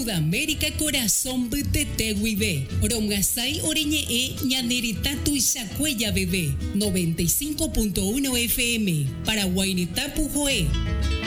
Sudamérica Corazón BTT Huive. Rongasai Oreñe Ñaneritatu Isacuella Bebé. 95.1 FM. Paraguainita Pujoe.